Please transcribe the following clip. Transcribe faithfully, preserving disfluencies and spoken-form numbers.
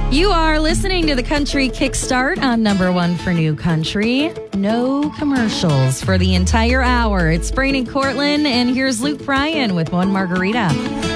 You are listening to the Country Kickstart on number one for New Country. No commercials for the entire hour. It's Brain and Cortland, and here's Luke Bryan with One Margarita.